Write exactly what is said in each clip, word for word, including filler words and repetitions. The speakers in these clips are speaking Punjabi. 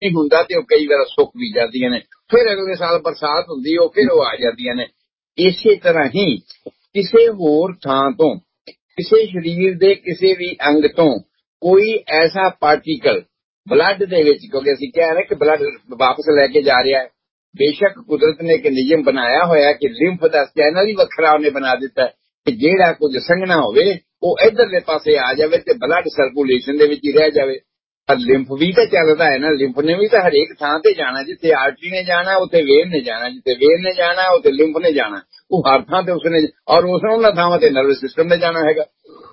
नहीं हुंदा ते कई बार सुक भी जांदियां ने, फिर अगले साल बरसात हुंदी है फिर वो आ जांदियां ने। इसे तरह ही किसी होर थां तो किसी शरीर दे किसी भी अंग तो कोई ऐसा पार्टिकल ब्लड दे विच, क्योंकि असीं कह रहे कि ब्लड वापस लैके जा रहा है, बेशक कुदरत ने एक नियम बनाया होया कि लिंफ दा चैनल ही वखरा उन्हें बना दिता है कि जेड़ा कुछ संघना होवे वो इधरले पासे आ जाए तो ब्लड सर्कुलेशन दे विच ही रह जाए। पर लिंफ भी तो चलता है ना, लिंफ ने भी तो हरेक थां ते जाना, जिथे आर्टरी ने जाना उत्थे वेन ने जाना, जिथे वेन ने जाना उत्थे लिंफ ने जाना, वो हर थां ते उसने और उस उन्हां थावां ते नर्वस सिस्टम ने जाना हैगा।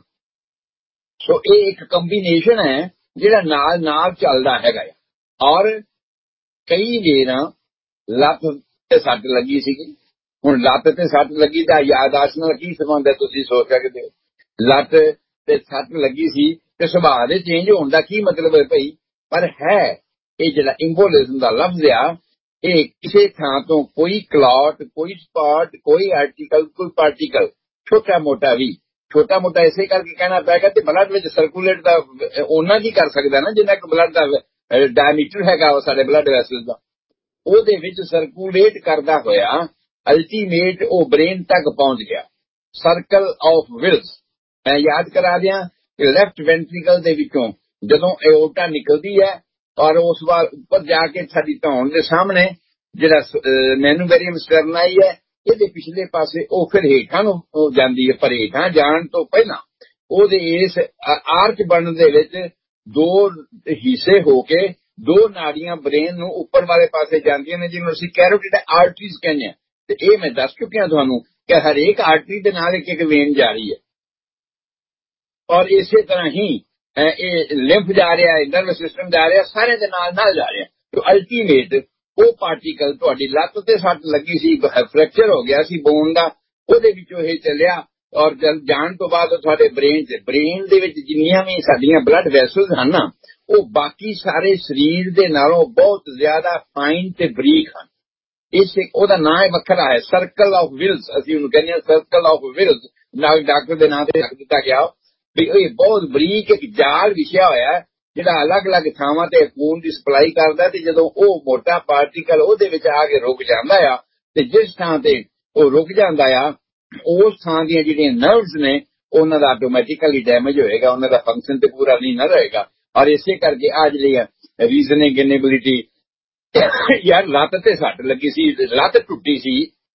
सो ये एक कंबीनेशन है जिहड़ा नाल नाल चलदा हैगा। और कई वेर लत्त ते सट लगी सी, हुण लत्त ते सट लगी तां यादाश्त नाल की संबंध है तुसीं सोच सकदे हो। लत्त ते सट लगी सी ते सुभाਅ दे चेंज होण दा की मतलब है भई, पर है ये जिहड़ा इंबोलिज्म दा लफ्ज़ आ, ये किसी थां तो कोई क्लॉट, कोई स्पॉट, कोई आर्टिकल, कोई पार्टिकल छोटा मोटा भी, छोटा मोटा इसे करके कहना पैगा कि ब्लड विच सर्कुलेट दा उन्ना की कर सकदा ना जिन्ना कि ब्लड दा डायमीटर हैगा वो साडे ब्लड वैसल दा, ਉਹਦੇ ਵਿੱਚ ਸਰਕੂਲੇਟ ਕਰਦਾ ਹੋਇਆ ਅਲਟੀਮੇਟ ਉਹ ਬ੍ਰੇਨ ਤੱਕ ਪਹੁੰਚ ਗਿਆ। ਸਰਕਲ ਆਫ ਵਿਲਸ मैं याद करा दिया कि लैफ्ट वेंट्रिकल दे विचों जदों एओर्टा निकलदी है और उस बार ऊपर जाके साडी धौन दे सामने जिहड़ा मैनुवेरियम स्टर्नाई है ਇਹਦੇ पिछले पासे ਉਹ फिर हेठां ਨੂੰ ਜਾਂਦੀ है, पर हेठां जाण ਤੋਂ ਪਹਿਲਾਂ ਉਹਦੇ ਇਸ आर्च बनन दे विच दो हिस्से हो के दो नाड़ियां ब्रेन ਨੂੰ ਉੱਪਰ वाले पासे ਜਾਂਦੀਆਂ ਨੇ, ਜਿਹਨੂੰ ਅਸੀਂ कैरोटिड आर्टरीज कहने हैं। ਤੇ ਇਹ मैं दस चुकिया ਤੁਹਾਨੂੰ कि हरेक आर्टरी ਦੇ ਨਾਲ एक एक वेन जा रही है और इसे तरह ही लिंफ जा रहा है, नर्वस सिस्टम जा रहा है, सारे दे नाल नाल जा रहा है। तो अल्टीमेट वो पार्टिकल तुहाडी लत्त ते सट लगी सी, फ्रैक्चर हो गया सी बोन दा, ਉਹਦੇ ਵਿੱਚੋਂ ਇਹ ਚੱਲਿਆ और जल जान तो बाद तुहाडे ब्रेन च ब्रेन दे विच जिन्नियां भी साडियां ब्लड वैसल्स हन ना वो बाकी सारे शरीर दे नालों बहुत ज्यादा फाइन ते बरीक हन। इस ओदा नाम है वखरा है सर्कल ऑफ विल्स, असीं उहनूं कहने आ सर्कल ऑफ विल्स, नाल डॉक्टर दे नाम ते रख दिता गया भी ये बहुत बरीक एक जाल विछिया होया है जिहड़ा अलग अलग थावां ते खून दी सप्लाई करदा ते जदों ओ मोटा पार्टिकल ओहदे विच आ के रुक जांदा आ ते जिस थां ते ओ रुक जांदा आ उस थां ਦੀਆਂ ਜਿਹੜੀਆਂ ਨਰਵਸ ਨੇ ਉਹਨਾਂ ਦਾ ਆਟੋਮੈਟਿਕਲੀ ਡੈਮੇਜ ਹੋਏਗਾ, ਉਹਨਾਂ ਦਾ ਫੰਕਸ਼ਨ ਤੇ ਪੂਰਾ ਨਹੀਂ ਨਾ ਰਹੇਗਾ। ਔਰ ਇਸੇ ਕਰਕੇ ਆ ਜਿਹੜੀ ਰੀਜ਼ਨਿੰਗ ਇਨੇਬਿਲਿਟੀ, ਯਾਰ ਲੱਤ ਤੇ ਸੱਟ ਲੱਗੀ ਸੀ, ਲੱਤ ਟੁੱਟੀ ਸੀ,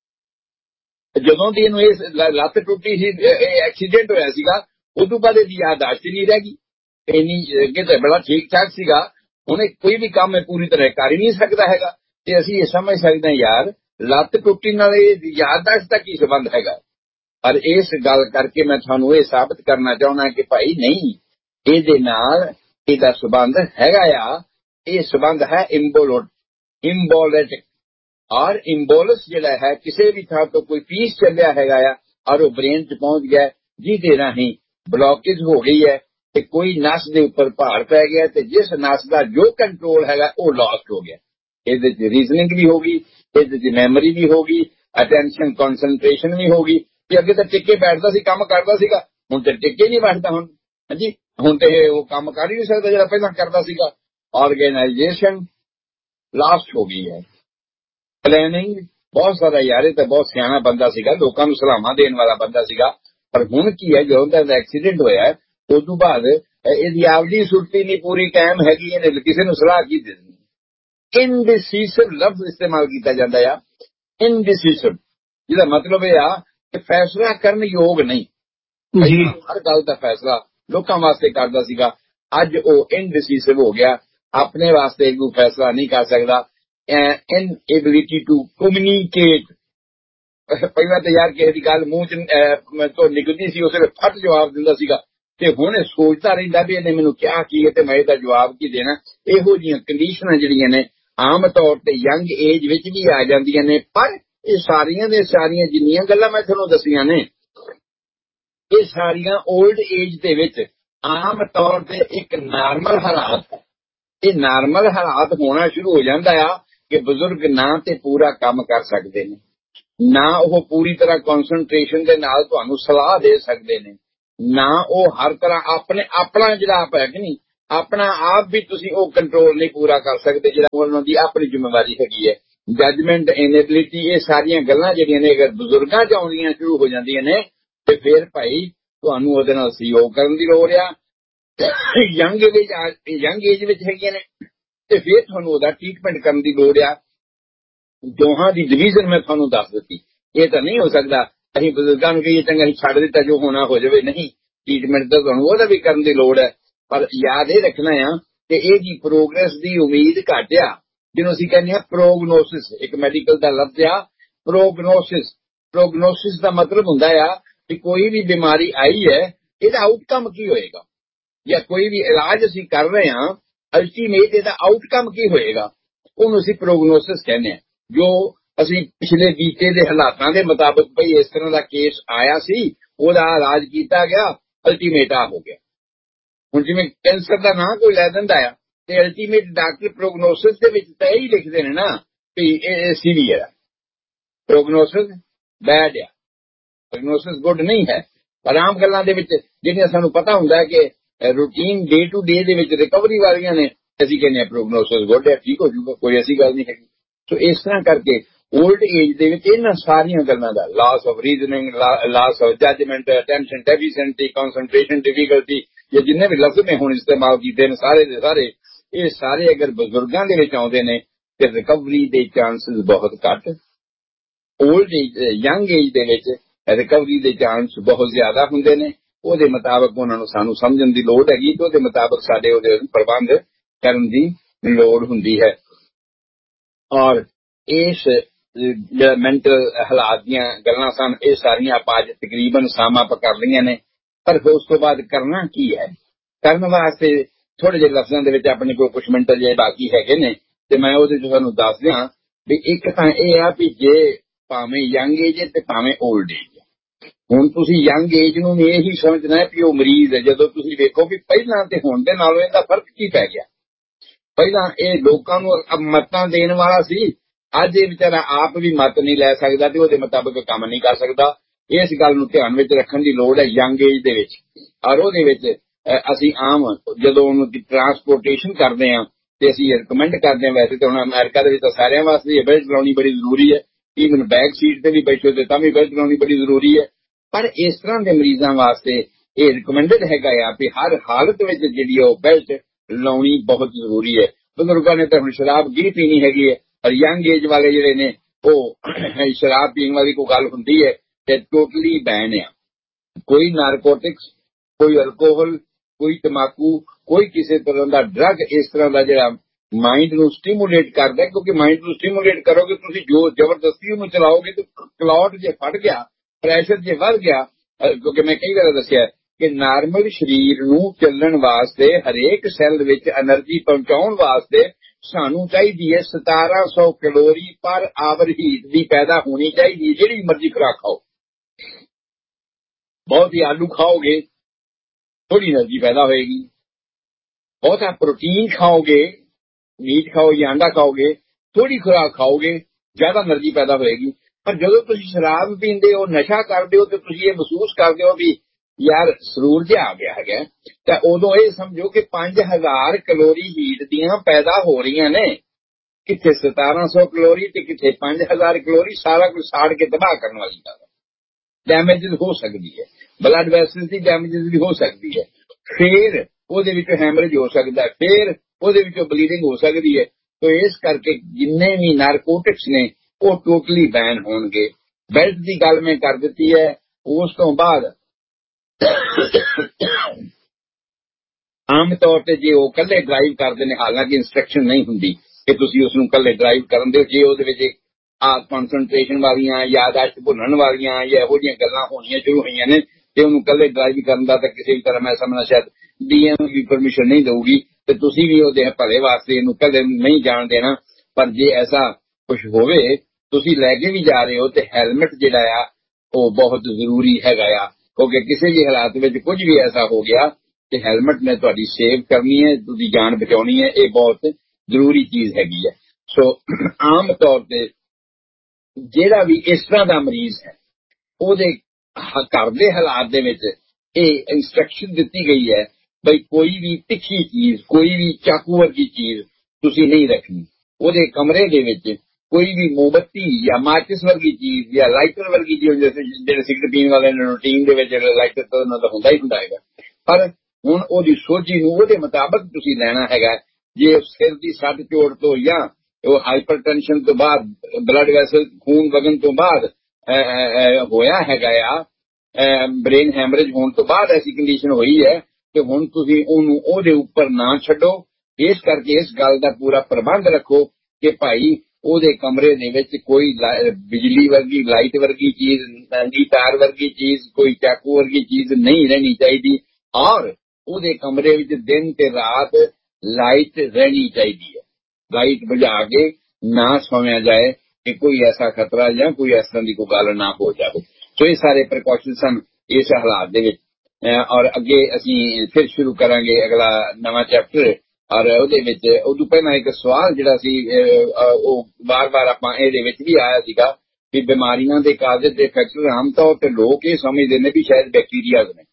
ਜਦੋਂ ਦੀ ਇਹਨੂੰ ਇਹ ਲੱਤ ਟੁੱਟੀ ਸੀ ਐਕਸੀਡੈਂਟ ਹੋਇਆ ਸੀਗਾ ਉਦੋਂ ਬਾਅਦ ਇਹਦੀ ਯਾਦਾਸ਼ਤ ਨਹੀਂ ਰਹਿ ਗਈ ਇੰਨੀ, ਅੱਗੇ ਤਾਂ ਬੜਾ ਠੀਕ ਠਾਕ ਸੀਗਾ, ਹੁਣ ਕੋਈ ਵੀ ਕੰਮ ਇਹ ਪੂਰੀ ਤਰ੍ਹਾਂ ਕਰ ਹੀ ਨਹੀਂ ਸਕਦਾ ਹੈਗਾ। ਤੇ ਅਸੀਂ ਇਹ ਸਮਝ ਸਕਦੇ ਹਾਂ ਯਾਰ ਲੱਤ ਟੁੱਟੀ ਨਾਲ ਯਾਦਾਸ਼ਤ ਦਾ ਕੀ ਸੰਬੰਧ ਹੈਗਾ। ਪਰ ਇਸ ਗੱਲ ਕਰਕੇ ਮੈਂ ਤੁਹਾਨੂੰ ਇਹ ਸਾਬਤ ਕਰਨਾ ਚਾਹੁੰਦਾ ਕਿ ਭਾਈ ਨਹੀਂ, ਇਹਦੇ ਨਾਲ ਇਹਦਾ ਸੰਬੰਧ ਹੈਗਾ ਆ, ਇਹ ਸੰਬੰਧ ਹੈ ਇੰਬੋਲੋਟ ਇੰਬੋਲੈਟਿਕ। ਔਰ ਇੰਬੋਲਸ ਜਿਹੜਾ ਹੈ ਕਿਸੇ ਵੀ ਥਾਂ ਤੋਂ ਕੋਈ ਪੀਸ ਚੱਲਿਆ ਹੈਗਾ ਆ ਔਰ ਉਹ ਬ੍ਰੇਨ ਚ ਪਹੁੰਚ ਗਿਆ ਜਿਹਦੇ ਰਾਹੀਂ ਬਲੌਕੇਜ ਹੋ ਗਈ ਹੈ ਤੇ ਕੋਈ ਨਸ ਦੇ ਉੱਪਰ ਭਾਰ ਪੈ ਗਿਆ ਤੇ ਜਿਸ ਨਸ ਦਾ ਜੋ ਕੰਟਰੋਲ ਹੈਗਾ ਉਹ ਲੌਸਟ ਹੋ ਗਿਆ। ਇਹਦੇ ਚ ਰੀਜ਼ਨਿੰਗ ਵੀ ਹੋਗੀ, ਇਹਦੇ ਚ ਮੈਮਰੀ ਵੀ ਹੋਗੀ, ਅਟੈਂਸ਼ਨ ਕੌਨਸੈਂਟਰੇਸ਼ਨ ਵੀ ਹੋਗੀ। ਤੇ ਅੱਗੇ ਤਾਂ ਟਿੱਕੇ ਬੈਠਦਾ ਸੀ, ਕੰਮ ਕਰਦਾ ਸੀਗਾ, ਹੁਣ ਤੇ ਟਿੱਕੇ ਨਹੀਂ ਬੈਠਦਾ, ਹੁਣ ਹਾਂਜੀ ਹੁਣ ਤੇ ਉਹ ਕੰਮ ਕਰ ਹੀ ਨਹੀਂ ਸਕਦਾ ਜਿਹੜਾ ਪਹਿਲਾਂ ਕਰਦਾ ਸੀਗਾ। ਆਰਗੇਨਾਈਜੇਸ਼ਨ ਲਾਸਟ ਹੋ ਗਈ ਹੈ। ਪਲੈਨਿੰਗ ਬਹੁਤ ਸਾਰਾ ਯਾਰ ਇਹ ਤਾਂ ਬਹੁਤ ਸਿਆਣਾ ਬੰਦਾ ਸੀਗਾ, ਲੋਕਾਂ ਨੂੰ ਸਲਾਹਾਂ ਦੇਣ ਵਾਲਾ ਬੰਦਾ ਸੀਗਾ। ਪਰ ਹੁਣ ਕੀ ਹੈ ਜਦੋਂ ਦਾ ਐਕਸੀਡੈਂਟ ਹੋਇਆ ਉਸ ਤੋਂ ਬਾਅਦ ਇਹਦੀ ਆਪਦੀ ਸੁਰਤੀ ਨਹੀਂ ਪੂਰੀ ਕਾਇਮ ਹੈਗੀ, ਇਹਨੇ ਕਿਸੇ ਨੂੰ ਸਲਾਹ ਕੀ ਦੇਣੀ। ਇਨਡਿਸੀਸਿਵ ਲਫ਼ਜ਼ ਇਸਤੇਮਾਲ ਕੀਤਾ ਜਾਂਦਾ ਆ, ਇਨਡਿਸੀਸਿਵ ਜਿਹਦਾ ਮਤਲਬ ਇਹ ਆ ਕਿ ਫੈਸਲਾ ਕਰਨ ਯੋਗ ਨਹੀਂ। ਹਰ ਗੱਲ ਦਾ ਫੈਸਲਾ ਲੋਕਾਂ ਵਾਸਤੇ ਕਰਦਾ ਸੀਗਾ, ਅੱਜ ਉਹ ਇਨਡਿਸੀਸਿਵ ਹੋ ਗਿਆ, ਆਪਣੇ ਵਾਸਤੇ ਕੋਈ ਫੈਸਲਾ ਨਹੀਂ ਕਰ ਸਕਦਾ। ਇਨਏਬਿਲਿਟੀ ਟੂ ਕਮਿਊਨੀਕੇਟ, ਪਹਿਲਾਂ ਤਾਂ ਯਾਰ ਕਿਸੇ ਦੀ ਗੱਲ ਮੂੰਹ ਚ ਤੋਂ ਨਿਕਲਦੀ ਸੀ ਉਸੇ ਵੇਲੇ ਫੱਟ ਜਵਾਬ ਦਿੰਦਾ ਸੀਗਾ ਤੇ ਹੁਣ ਇਹ ਸੋਚਦਾ ਰਹਿੰਦਾ ਵੀ ਇਹਨੇ ਮੈਨੂੰ ਕਿਹਾ ਕੀ ਹੈ ਤੇ ਮੈਂ ਇਹਦਾ ਜਵਾਬ ਕੀ ਦੇਣਾ। ਇਹੋ ਜਿਹੀਆਂ ਕੰਡੀਸ਼ਨਾਂ ਜਿਹੜੀਆਂ ਨੇ ਆਮ ਤੌਰ ਤੇ ਯੰਗ ਏਜ ਵਿੱਚ ਵੀ ਆ ਜਾਂਦੀਆਂ ਨੇ। ਪਰ ਇਹ ਸਾਰੀਆਂ ਦੇ ਸਾਰੀਆਂ ਜਿੰਨੀਆਂ ਗੱਲਾਂ ਮੈਂ ਤੁਹਾਨੂੰ ਦੱਸੀਆਂ ਨੇ ਇਹ ਸਾਰੀਆਂ 올ਡ ਏਜ ਦੇ ਵਿੱਚ ਆਮ ਤੌਰ ਤੇ ਇੱਕ ਨਾਰਮਲ ਹਾਲਾਤ, ਇਹ ਨਾਰਮਲ ਹਾਲਾਤ ਹੋਣਾ ਸ਼ੁਰੂ ਹੋ ਜਾਂਦਾ ਆ ਕਿ ਬਜ਼ੁਰਗ ਨਾ ਤੇ ਪੂਰਾ ਕੰਮ ਕਰ ਸਕਦੇ ਨੇ, ਨਾ ਉਹ ਪੂਰੀ ਤਰ੍ਹਾਂ ਕੌਨਸਨਟ੍ਰੇਸ਼ਨ ਦੇ ਨਾਲ ਤੁਹਾਨੂੰ ਸਲਾਹ ਦੇ ਸਕਦੇ ਨੇ, ਨਾ ਉਹ ਹਰ ਤਰ੍ਹਾਂ ਆਪਣੇ ਆਪਣਾ ਜਿਹੜਾ ਆਪ ਹੈ ਕਿ ਨਹੀਂ अपना आप भी तुसी वो कंट्रोल नहीं पूरा कर सकते जिहड़ा उन्हां दी अपनी जिम्मेवारी हैगी है। जजमेंट इनेबिलिटी ये सारियां गल्लां जिहड़ियां ने अगर बजुर्गां च आउंदियां शुरू हो जांदियां ने ते फिर भाई तुहानूं उहदे नाल सहयोग करन दी लोड़ आ। यंग एज यंग एज विच हैगियां ने ते फिर तुहानूं उहदा ट्रीटमेंट करन दी लोड़ आ। दोहां दी डिवीजन मैं तुहानूं दस दित्ती। ये तां नहीं हो सकदा असीं बजुर्गां नूं कहिए चंगा असीं छड्ड दित्ता जो होना हो जावे, नहीं, ट्रीटमेंट तां तुहानूं उहदा भी करन दी लोड़ है। पर याद ये रखना आ कि ये जी प्रोग्रेस की उम्मीद घट आ जिन्हों असीं कहने प्रोगनोसिस, एक मैडिकल का लफ्ज आ प्रोगनोसिस। प्रोगनोसिस का मतलब हुंदा आ कि कोई भी बीमारी आई है इसका आउटकम की होएगा, या कोई भी इलाज असीं कर रहे हैं अल्टीमेट इसका आउटकम की होएगा, उन्होंने असीं प्रोगनोसिस कहने। जो असीं पिछले बीते के हालातों के मुताबिक भाई इस तरह का केस आया सी, ओहदा इलाज किया गया, अल्टीमेट आ हो गया। ਹੁਣ ਜਿਵੇਂ ਕੈਂਸਰ ਦਾ ਨਾਂ ਕੋਈ ਲੈ ਦਿੰਦਾ ਆ ਤੇ ਅਲਟੀਮੇਟ ਡਾਕਟਰ ਪ੍ਰੋਗਨੋਸਿਸ ਦੇ ਵਿੱਚ ਤਾਂ ਇਹੀ ਲਿਖਦੇ ਨੇ ਨਾ ਵੀ ਇਹ ਸੀਵੀਅਰ ਹੈ, ਪ੍ਰੋਗਨੋਸਿਸ ਬੈਡ ਆ, ਪ੍ਰੋਗਨੋਸਿਸ ਗੁੱਡ ਨਹੀਂ ਹੈ। ਪਰ ਆਮ ਗੱਲਾਂ ਦੇ ਵਿੱਚ ਜਿਹੜੀਆਂ ਸਾਨੂੰ ਪਤਾ ਹੁੰਦਾ ਹੈ ਕਿ ਰੂਟੀਨ ਡੇ ਟੂ ਡੇ ਦੇ ਵਿੱਚ ਰਿਕਵਰੀ ਵਾਲੀਆਂ ਨੇ, ਅਸੀਂ ਕਹਿੰਦੇ ਆ ਪ੍ਰੋਗਨੋਸਿਸ ਗੁੱਡ ਹੈ, ਠੀਕ ਹੋ ਜਾਊਗਾ, ਕੋਈ ਐਸੀ ਗੱਲ ਨਹੀਂ ਹੈਗੀ। ਸੋ ਇਸ ਤਰ੍ਹਾਂ ਕਰਕੇ ओल्ड एज ਦੇ ਵਿੱਚ ਇਹਨਾਂ ਸਾਰੀਆਂ ਗੱਲਾਂ ਦਾ loss of reasoning, loss of judgement, attention deficiency, ਕੰਸੈਂਟਰੇਸ਼ਨ difficulty, ये जिन्ने भी लफ्ज ने हुण इस्तेमाल किए ने सारे दे सारे ये सारे अगर बजुर्गों के विच आउंदे ने ते रिकवरी के चांसिस बहुत घट, old age young as they which recovery के चांस बहुत ज्यादा हुंदे ने। उहदे मुताबिक उन्हां नूं सानूं समझण दी लोड़ हैगी ते उहदे मुताबिक साडे उहदे प्रबंध करन दी लोड़ हुंदी है। और इस जिहड़ा मैंटल हालात दीआं गल्लां सन ये सारियां आपां अज तकरीबन साम आपां कर लईआं ने। पर उस तो बाद करना की है, करने वास्ते थोड़े जे लफ्जां दे विच अपने कोल कुछ मिनट जे बाकी हैगे ने ते मैं उहदे च तुहानूं दस दियां भी एक तां इह आ भी जे भावें यंग एज ते भावें ओल्ड एज, हुण तुसीं यंग एज नूं यही समझना है भी वो मरीज है। जदों तुसीं वेखो भी पहिलां ते हुण दे नालों इहदा फर्क की पै गया, पहिलां इह लोकां नूं मतां देण वाला सी, अज इह विचारा आप भी मत नहीं लै सकदा ते उहदे मुताबिक काम नहीं कर सकदा। इस गल नूं ध्यान विच रखण दी लोड़ है यंग एज दे विच। और उहदे विच असीं आम जदों उहनूं ट्रांसपोर्टेशन करदे हां ते असीं रिकमेंड करदे हां, वैसे तो हुण अमेरिका दे विच सारियां वास्ते बेल्ट लाउणी बड़ी जरूरी है, ईवन बैक सीट ते भी बैठो ते तां भी बेल्ट लाउणी बड़ी जरूरी है। पर इस तरह के मरीजां वास्ते ये रिकमेंडेड हैगा आ भी हर हालत विच जिहड़ी ओह बेल्ट लाउणी बहुत जरूरी है। बजुर्गां ने तां हुण शराब की पीनी हैगी है, और यंग एज वाले जिहड़े ने ओह शराब पीण वाली कोई गल हुंदी है ते टोटली बैन है। कोई नारकोटिक्स, कोई अल्कोहल, कोई तंबाकू, कोई किसी तरह का ड्रग इस तरह का जिहड़ा माइंड नूं स्टिमुलेट करदा, क्योंकि माइंड नूं स्टिमुलेट करोगे तुसीं जो जबरदस्ती उहनूं चलाओगे तो क्लॉट जे फट गया, प्रेशर जे वध गया, क्योंकि मैं कई बार दस्सिया कि नार्मल शरीर नूं चलण वास्ते हरेक सैल विच एनर्जी पहुंचाउण वास्ते सानू चाहिदी है सतारह सौ कैलोरी पर आवर हीट की पैदा होनी चाहिए। जिहड़ी मर्जी खुराक खाओ, बहुत ही आलू खाओगे थोड़ी एनर्जी पैदा होएगी, बहुत प्रोटीन खाओगे, मीट खाओ या अंडा खाओगे, थोड़ी खुराक खाओगे, ज्यादा एनर्जी पैदा होएगी। पर जदों तुसीं शराब पींदे हो, नशा करदे हो, तो तुसीं ये महसूस करदे हो भी यार सरूर जिहा आ गया है, तो उदों ये समझो कि पांच हजार कैलोरी हीट दियां पैदा हो रही ने, किथे सतारह सौ कैलोरी ते किथे पांच हजार कैलोरी, सारा कुछ साड़ के तबाह करने वाली गल है। डैमेजेस हो सकती है, ब्लड वैसल्स की डैमेजेस भी हो सकती है, फिर ਉਹਦੇ ਵਿੱਚ हैमरेज हो सकता है, फिर ਉਹਦੇ ਵਿੱਚੋਂ ब्लीडिंग हो सकती है। तो इस करके जिन्ने भी नारकोटिक्स ने वो टोटली बैन होणगे। बेल्ट की गल मैं कर दी है। उस तो बाद आम तौर पर जे वो कल्ले ड्राइव करते हैं, हालांकि इंस्ट्रक्शन नहीं होंगी कि तुसीं उसनूं कल्ले ड्राइव करन दे, जे ਉਹਦੇ ਵਿੱਚ आ कॉन्सनट्रेशन वालियां, यादाश्त भुलण वालियां या इहो जिहियां गल्लां होणीਆਂ शुरू होईयां ने ते ਉਹਨੂੰ कल्ले ड्राइव करन दा तां किसी भी तरह मैं समझना शायद डीएम भी परमिशन नहीं देगी, तो तुसीं भी ਉਹਦੇ भले वास्ते ਇਹਨੂੰ कल्ले नहीं जाण देना। पर जे ऐसा कुछ होवे तुसीं लैके भी जा रहे हो तो हैलमेट जिहड़ा आ वो बहुत जरूरी हैगा आ, क्योंकि किसी भी हालात में कुछ भी ऐसा हो गया कि हैलमेट ने तुहाडी सेव करनी है, तुहाडी जान बचाउणी है, ये बहुत जरूरी चीज हैगी है। सो आम तौर पर ਜਿਹੜਾ भी इस तरह का मरीज है ਉਹਦੇ घर ਦੇ हालात ਦੇ ਵਿੱਚ ਇਹ इंस्ट्रक्शन दी गई है ਬਈ ਕੋਈ ਵੀ ਤਿੱਖੀ ਚੀਜ਼, ਕੋਈ ਵੀ ਚਾਕੂ ਵਰਗੀ ਚੀਜ਼ ਤੁਸੀਂ ਨਹੀਂ ਰੱਖਣੀ। ਉਹਦੇ ਕਮਰੇ ਦੇ ਵਿੱਚ ਕੋਈ ਵੀ ਮੋਮਬੱਤੀ ਜਾਂ ਮਾਚਿਸ ਵਰਗੀ ਚੀਜ਼ ਜਾਂ ਲਾਈਟਰ ਵਰਗੀ ਚੀਜ਼, ਜਿਹੜੇ ਸਿਗਰਟ ਪੀਣ ਵਾਲੇ ਨੇ ਰੂਟੀਨ ਦੇ ਵਿੱਚ ਲਾਈਟਰ ਤਾਂ ਉਹਨਾਂ ਦਾ ਹੁੰਦਾ ਹੀ ਹੁੰਦਾ ਹੈਗਾ, ਪਰ ਹੁਣ ਉਹਦੀ ਸੋਝੀ ਨੂੰ ਉਹਦੇ ਮੁਤਾਬਕ ਤੁਸੀਂ ਲੈਣਾ ਹੈਗਾ। ਜੇ ਸਿਰ ਦੀ ਸੱਟ ਚੋਟ ਤੋਂ ਜਾਂ ਉਹ ਹਾਈਪਰਟੈਂਸ਼ਨ ਤੋਂ ਬਾਅਦ, ਬਲੱਡ ਵੈਸਲ ਖੂਨ ਵਗਣ ਤੋਂ ਬਾਅਦ ਹੋਇਆ ਹੈਗਾ ਆ, ਬ੍ਰੇਨ ਹੈਮਰੇਜ ਹੋਣ ਤੋਂ ਬਾਅਦ ਐਸੀ ਕੰਡੀਸ਼ਨ ਹੋਈ ਹੈ ਕਿ ਹੁਣ ਤੁਸੀਂ ਉਹਨੂੰ ਉਹਦੇ ਉੱਪਰ ਨਾ ਛੱਡੋ। ਇਸ ਕਰਕੇ ਇਸ ਗੱਲ ਦਾ ਪੂਰਾ ਪ੍ਰਬੰਧ ਰੱਖੋ ਕਿ ਭਾਈ ਉਹਦੇ ਕਮਰੇ ਦੇ ਵਿੱਚ ਕੋਈ ਬਿਜਲੀ ਵਰਗੀ, ਲਾਈਟ ਵਰਗੀ ਚੀਜ਼, ਨੰਗੀ ਤਾਰ ਵਰਗੀ ਚੀਜ਼, ਕੋਈ ਚਾਕੂ ਵਰਗੀ ਚੀਜ਼ ਨਹੀਂ ਰਹਿਣੀ ਚਾਹੀਦੀ। ਔਰ ਉਹਦੇ ਕਮਰੇ ਵਿੱਚ ਦਿਨ ਤੇ ਰਾਤ ਲਾਈਟ ਰਹਿਣੀ ਚਾਹੀਦੀ ਹੈ। ਲਾਈਟ ਬੁਝਾ ਕੇ ਨਾ ਸੌਂਿਆ ਜਾਏ ਕਿ ਕੋਈ ਐਸਾ ਖਤਰਾ ਜਾਂ ਕੋਈ ਇਸ ਤਰ੍ਹਾਂ ਦੀ ਕੋਈ ਗੱਲ ਨਾ ਹੋ ਜਾਵੇ। ਸੋ ਇਹ ਸਾਰੇ ਪ੍ਰੀਕਾਸ਼ਨ ਸਨ ਇਸ ਹਾਲਾਤ ਦੇ ਵਿੱਚ। ਔਰ ਅੱਗੇ ਅਸੀਂ ਫਿਰ ਸ਼ੁਰੂ ਕਰਾਂਗੇ ਅਗਲਾ ਨਵਾਂ ਚੈਪਟਰ। ਔਰ ਉਹਦੇ ਵਿੱਚ ਉਦੋਂ ਪਹਿਲਾਂ ਇੱਕ ਸਵਾਲ ਜਿਹੜਾ ਸੀ ਉਹ ਵਾਰ-ਵਾਰ ਆਪਾਂ ਇਹਦੇ ਵਿੱਚ ਵੀ ਆਇਆ ਸੀਗਾ ਕਿ ਬਿਮਾਰੀਆਂ ਦੇ ਕਾਜ਼ਜ਼ ਦੇ ਫੈਕਟਰ ਆਮ ਤੌਰ ਤੇ ਲੋਕ ਇਹ ਸਮਝਦੇ ਨੇ ਵੀ ਸ਼ਾਇਦ ਬੈਕਟੀਰੀਆ ਨੇ।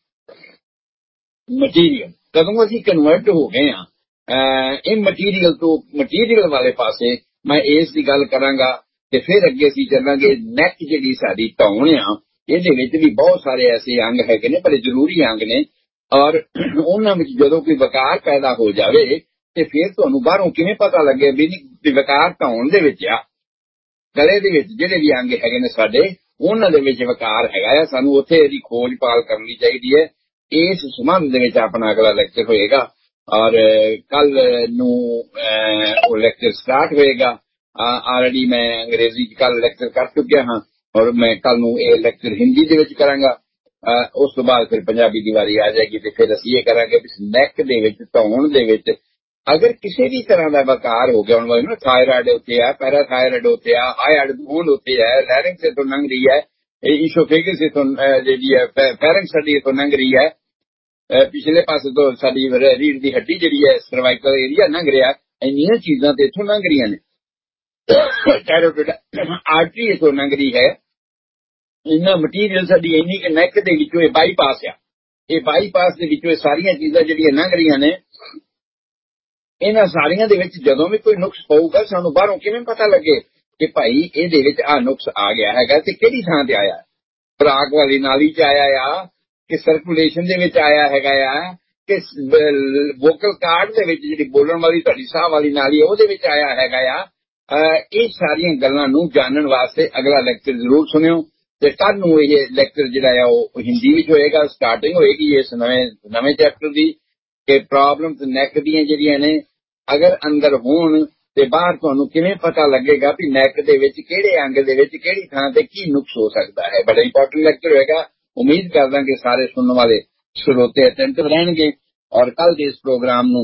ਮਟੀਰੀਅਲ ਕਦੋਂ ਅਸੀਂ ਕਨਵਰਟ ਹੋ ਗਏ ਹਾਂ ਇਹ ਮਟੀਰੀਅਲ ਤੋਂ ਮਟੀਰੀਅਲ ਵਾਲੇ ਪਾਸੇ, ਮੈਂ ਇਸ ਦੀ ਗੱਲ ਕਰਾਂਗਾ ਤੇ ਫਿਰ ਅੱਗੇ ਅਸੀਂ ਚੱਲਾਂਗੇ। ਨੈਕ ਜਿਹੜੀ ਸਾਡੀ ਧੌਣ ਆ, ਇਹਦੇ ਵਿੱਚ ਵੀ ਬਹੁਤ ਸਾਰੇ ਐਸੇ ਅੰਗ ਹੈਗੇ ਨੇ, ਬੜੇ ਜ਼ਰੂਰੀ ਅੰਗ ਨੇ। ਔਰ ਉਹਨਾਂ ਵਿੱਚ ਜਦੋਂ ਕੋਈ ਵਿਕਾਰ ਪੈਦਾ ਹੋ ਜਾਵੇ ਤੇ ਫਿਰ ਤੁਹਾਨੂੰ ਬਾਹਰੋਂ ਕਿਵੇਂ ਪਤਾ ਲੱਗੇ ਵੀ ਵਿਕਾਰ ਧੌਣ ਦੇ ਵਿੱਚ ਆ। ਗਲੇ ਦੇ ਵਿੱਚ ਜਿਹੜੇ ਵੀ ਅੰਗ ਹੈਗੇ ਨੇ ਸਾਡੇ, ਉਹਨਾਂ ਦੇ ਵਿੱਚ ਵਿਕਾਰ ਹੈਗਾ ਆ। ਸਾਨੂੰ ਉੱਥੇ ਇਹਦੀ ਖੋਜ ਭਾਲ ਕਰਨੀ ਚਾਹੀਦੀ ਹੈ। ਇਸ ਸੰਬੰਧ ਦੇ ਵਿੱਚ ਆਪਣਾ ਅਗਲਾ ਲੈਕਚਰ ਹੋਏਗਾ। ਔਰ ਕੱਲ ਨੂੰ ਉਹ ਲੈਕਚਰ ਸਟਾਰਟ ਹੋਏਗਾ। ਆਲਰੇਡੀ ਮੈਂ ਅੰਗਰੇਜ਼ੀ ਚ ਕੱਲ ਲੈਕਚਰ ਕਰ ਚੁੱਕਿਆ ਹਾਂ ਔਰ ਮੈਂ ਕੱਲ ਨੂੰ ਇਹ ਲੈਕਚਰ ਹਿੰਦੀ ਦੇ ਵਿੱਚ ਕਰਾਂਗਾ। ਉਸ ਤੋਂ ਬਾਅਦ ਫਿਰ ਪੰਜਾਬੀ ਦੀ ਵਾਰੀ ਆ ਜਾਏਗੀ ਤੇ ਫਿਰ ਅਸੀਂ ਇਹ ਕਰਾਂਗੇ ਵੀ ਨੈਕ ਦੇ ਵਿੱਚ, ਧੌਣ ਦੇ ਵਿੱਚ ਅਗਰ ਕਿਸੇ ਵੀ ਤਰ੍ਹਾਂ ਦਾ ਵਿਕਾਰ ਹੋ ਗਿਆ, ਹੁਣ ਥਾਇਰਾਇਡ ਉੱਥੇ ਆ, ਪੈਰਾਥਾਇਰਾਇਡ ਉੱਥੇ ਆ, ਹਾਈਡ ਗੂੰਦ ਉੱਥੇ ਹੈ, ਲੈਰਿੰਗਸ ਇੱਥੋਂ ਲੰਘ ਰਹੀ ਹੈ, ਈਸੋਫੇਗਸ ਇੱਥੋਂ ਜਿਹੜੀ ਹੈ, ਫੈਰਿੰਗਸ ਸਾਡੀ ਇੱਥੋਂ ਲੰਘ ਰਹੀ ਹੈ, ਪਿਛਲੇ ਪਾਸੇ ਤੋਂ ਸਾਡੀ ਰੀੜ੍ਹ ਦੀ ਹੱਡੀ ਜਿਹੜੀ ਹੈ, ਸਰਵਾਈਕਲ ਏਰੀਆ ਲੰਘ ਰਿਹਾ। ਇੰਨੀਆਂ ਚੀਜ਼ਾਂ ਤੇ ਇੱਥੋਂ ਲੰਘ ਰਹੀਆਂ ਨੇ। ਕੈਰੋਟਿਡ ਆਰਟਰੀ ਇੱਥੋਂ ਲੰਘ ਰਹੀ ਹੈ। ਇੰਨਾ ਮਟੀਰੀਅਲ ਸਾਡੀ ਇੰਨੀ ਕਿ ਨੈਕ ਦੇ ਵਿੱਚੋਂ ਇਹ ਬਾਈਪਾਸ ਆ, ਇਹ ਬਾਈਪਾਸ ਦੇ ਵਿੱਚੋਂ ਇਹ ਸਾਰੀਆਂ ਚੀਜ਼ਾਂ ਜਿਹੜੀਆਂ ਲੰਘ ਰਹੀਆਂ ਨੇ, ਇਹਨਾਂ ਸਾਰੀਆਂ ਦੇ ਵਿੱਚ ਜਦੋਂ ਵੀ ਕੋਈ ਨੁਕਸ ਪਊਗਾ ਸਾਨੂੰ ਬਾਹਰੋਂ ਕਿਵੇਂ ਪਤਾ ਲੱਗੇ ਕਿ ਭਾਈ ਇਹਦੇ ਵਿੱਚ ਆਹ ਨੁਕਸ ਆ ਗਿਆ ਹੈਗਾ ਤੇ ਕਿਹੜੀ ਥਾਂ ਤੇ ਆਇਆ। ਖੁਰਾਕ ਵਾਲੀ ਨਾਲੀ ਚ ਆਇਆ ਆ ਕਿ ਸਰਕੂਲੇਸ਼ਨ ਦੇ ਵਿੱਚ ਆਇਆ ਹੈਗਾ ਆ ਕਿ ਵੋਕਲ ਕਾਰਡ ਦੇ ਵਿੱਚ ਜਿਹੜੀ ਬੋਲਣ ਵਾਲੀ ਤੁਹਾਡੀ ਸਾਹ ਵਾਲੀ ਨਾਲੀ ਉਹਦੇ ਵਿੱਚ ਆਇਆ ਹੈਗਾ ਆ। ਇਹ ਸਾਰੀਆਂ ਗੱਲਾਂ ਨੂੰ ਜਾਣਨ ਵਾਸਤੇ ਅਗਲਾ ਲੈਕਚਰ ਜ਼ਰੂਰ ਸੁਣਿਓ। ਤੇ ਕੱਲ ਨੂੰ ਇਹ ਲੈਕਚਰ ਜਿਹੜਾ ਆ ਉਹ ਹਿੰਦੀ ਵਿੱਚ ਹੋਏਗਾ। ਸਟਾਰਟਿੰਗ ਹੋਏਗੀ ਇਸ ਨਵੇਂ ਨਵੇਂ ਚੈਪਟਰ ਦੀ ਕਿ ਪ੍ਰੋਬਲਮਸ ਨੈਕ ਦੀਆਂ ਜਿਹੜੀਆਂ ਨੇ ਅਗਰ ਅੰਦਰ ਹੋਣ ਤੇ ਬਾਹਰ ਤੁਹਾਨੂੰ ਕਿਵੇਂ ਪਤਾ ਲੱਗੇਗਾ ਵੀ ਨੈਕ ਦੇ ਵਿੱਚ ਕਿਹੜੇ ਅੰਗ ਦੇ ਵਿੱਚ ਕਿਹੜੀ ਥਾਂ ਤੇ ਕੀ ਨੁਕਸ ਹੋ ਸਕਦਾ ਹੈ। ਬੜਾ ਇੰਪੋਰਟੈਂਟ ਲੈਕਚਰ ਹੋਏਗਾ। ਉਮੀਦ ਕਰਦਾ ਕਿ ਸਾਰੇ ਸੁਣਨ ਵਾਲੇ ਸਰੋਤੇ ਅਟੈਂਟਿਵ ਰਹਿਣਗੇ ਔਰ ਕੱਲ ਦੇ ਇਸ ਪ੍ਰੋਗਰਾਮ ਨੂੰ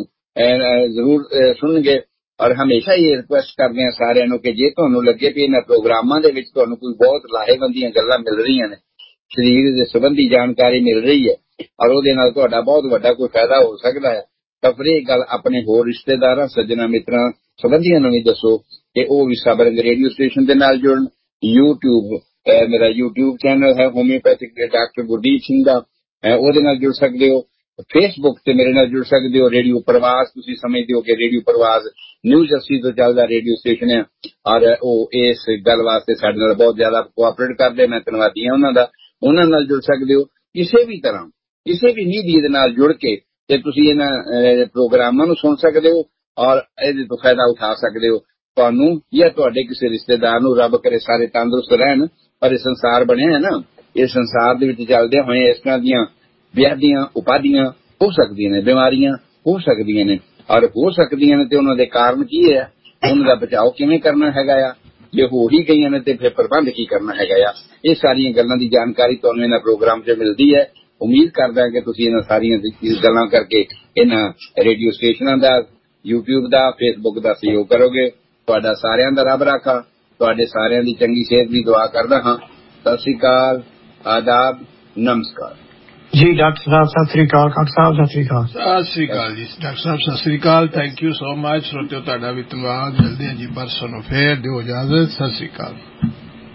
ਜ਼ਰੂਰ ਸੁਣਨਗੇ। ਔਰ ਹਮੇਸ਼ਾ ਹੀ ਰਿਕੁਐਸਟ ਕਰਦੇ ਹਾਂ ਸਾਰਿਆਂ ਨੂੰ ਕਿ ਜੇ ਤੁਹਾਨੂੰ ਲੱਗੇ ਵੀ ਇਹਨਾਂ ਪ੍ਰੋਗਰਾਮਾਂ ਦੇ ਵਿੱਚ ਤੁਹਾਨੂੰ ਕੋਈ ਬਹੁਤ ਲਾਹੇਵੰਦ ਦੀਆਂ ਗੱਲਾਂ ਮਿਲ ਰਹੀਆਂ ਨੇ, ਸਰੀਰ ਦੇ ਸੰਬੰਧੀ ਜਾਣਕਾਰੀ ਮਿਲ ਰਹੀ ਹੈ ਔਰ ਉਹਦੇ ਨਾਲ ਤੁਹਾਡਾ ਬਹੁਤ ਵੱਡਾ ਕੋਈ ਫਾਇਦਾ ਹੋ ਸਕਦਾ ਹੈ, ਤਾਂ ਫਿਰ ਇਹ ਗੱਲ ਆਪਣੇ ਹੋਰ ਰਿਸ਼ਤੇਦਾਰਾਂ, ਸੱਜਣਾ, ਮਿੱਤਰਾਂ, ਸੰਬੰਧੀਆਂ ਨੂੰ ਵੀ ਦੱਸੋ ਕਿ ਉਹ ਵੀ ਸਬਰੰਗ ਰੇਡੀਓ ਸਟੇਸ਼ਨ ਦੇ ਨਾਲ ਜੁੜਨ। ਯੂਟਿਊਬ ਮੇਰਾ ਯੂਟਿਊਬ ਚੈਨਲ ਹੈ ਹੋਮਿਓਪੈਥਿਕ ਡਾਕਟਰ ਗੁਰਦੀਪ ਸਿੰਘ ਦਾ, ਉਹਦੇ ਨਾਲ ਜੁੜ ਸਕਦੇ ਹੋ। ਫੇਸਬੁੱਕ ਤੇ ਮੇਰੇ ਨਾਲ ਜੁੜ ਸਕਦੇ ਹੋ। ਰੇਡੀਓ ਪ੍ਰਵਾਸ, ਤੁਸੀਂ ਸਮਝਦੇ ਹੋ ਕਿ ਰੇਡੀਓ ਪ੍ਰਵਾਸ ਨਿਊ ਜਰਸੀ ਤੋਂ ਚੱਲਦਾ ਰੇਡੀਓ ਸਟੇਸ਼ਨ ਹੈ ਔਰ ਉਹ ਇਸ ਗੱਲ ਵਾਸਤੇ ਸਾਡੇ ਨਾਲ ਬਹੁਤ ਜ਼ਿਆਦਾ ਕੋਆਪਰੇਟ ਕਰਦੇ। ਮੈਂ ਧੰਨਵਾਦੀ ਹਾਂ ਉਹਨਾਂ ਦਾ। ਉਹਨਾਂ ਨਾਲ ਜੁੜ ਸਕਦੇ ਹੋ। ਕਿਸੇ ਵੀ ਤਰ੍ਹਾਂ ਕਿਸੇ ਵੀ ਨੀਤੀ ਦੇ ਨਾਲ ਜੁੜ ਕੇ ਤੇ ਤੁਸੀਂ ਇਹਨਾਂ ਪ੍ਰੋਗਰਾਮਾਂ ਨੂੰ ਸੁਣ ਸਕਦੇ ਹੋ ਔਰ ਇਹਦੇ ਤੋਂ ਫਾਇਦਾ ਉਠਾ ਸਕਦੇ ਹੋ। ਤੁਹਾਨੂੰ ਜਾਂ ਤੁਹਾਡੇ ਕਿਸੇ ਰਿਸ਼ਤੇਦਾਰ ਨੂੰ ਰੱਬ ਕਰੇ ਸਾਰੇ ਤੰਦਰੁਸਤ ਰਹਿਣ। ਪਰ ਇਹ ਸੰਸਾਰ ਬਣਿਆ ਹੈ ਨਾ, ਇਸ ਸੰਸਾਰ ਦੇ ਵਿੱਚ ਚੱਲਦਿਆਂ ਹੋਏ ਇਸ ਤਰ੍ਹਾਂ ਦੀਆਂ ਵਿਆਧੀਆਂ ਉਪਾਧੀਆਂ ਹੋ ਸਕਦੀਆਂ ਨੇ, ਬਿਮਾਰੀਆਂ ਹੋ ਸਕਦੀਆਂ ਨੇ ਔਰ ਹੋ ਸਕਦੀਆਂ ਨੇ ਤੇ ਉਹਨਾਂ ਦੇ ਕਾਰਨ ਕੀ ਹੈ, ਉਹਨਾਂ ਦਾ ਬਚਾਓ ਕਿਵੇਂ ਕਰਨਾ ਹੈਗਾ ਆ। ਜੇ ਹੋ ਹੀ ਗਈਆਂ ਨੇ ਤੇ ਫਿਰ ਪ੍ਰਬੰਧ ਕੀ ਕਰਨਾ ਹੈਗਾ ਆ। ਇਹ ਸਾਰੀਆਂ ਗੱਲਾਂ ਦੀ ਜਾਣਕਾਰੀ ਤੁਹਾਨੂੰ ਇਹਨਾਂ ਪ੍ਰੋਗਰਾਮ 'ਚ ਮਿਲਦੀ ਹੈ। ਉਮੀਦ ਕਰਦਾ ਕਿ ਤੁਸੀਂ ਇਹਨਾਂ ਸਾਰੀਆਂ ਗੱਲਾਂ ਕਰਕੇ ਇਹਨਾਂ ਰੇਡੀਓ ਸਟੇਸ਼ਨਾਂ ਦਾ, ਯੂਟਿਊਬ ਦਾ, ਫੇਸਬੁੱਕ ਦਾ ਸਹਿਯੋਗ ਕਰੋਗੇ। ਤੁਹਾਡਾ ਸਾਰਿਆਂ ਦਾ ਰੱਬ ਰਾਖਾ, ਤੁਹਾਡੇ ਸਾਰਿਆਂ ਦੀ ਚੰਗੀ ਸਿਹਤ ਦੀ ਦੁਆ ਕਰਦਾ ਹਾਂ। ਸਤਿ ਸ੍ਰੀ ਅਕਾਲ, ਆਦਾਬ, ਨਮਸਕਾਰ ਜੀ। ਡਾਕਟਰ ਸਾਹਿਬ ਸਤਿ ਸ੍ਰੀ ਅਕਾਲ। ਡਾਕਟਰ ਸਾਹਿਬ ਸਤਿ ਸ੍ਰੀ ਅਕਾਲ। ਸਤਿ ਸ੍ਰੀ ਅਕਾਲ ਜੀ। Doctor Sahib Sat Sri Akal. Thank you so much. ਸਰੋਤਿਓ ਤੁਹਾਡਾ ਵੀ ਧੰਨਵਾਦ। ਮਿਲਦੇ ਹਾਂ ਜੀ ਪਰਸੋਂ ਨੂੰ ਫੇਰ। ਦਿਓ ਇਜਾਜ਼ਤ। ਸਤਿ ਸ੍ਰੀ ਅਕਾਲ।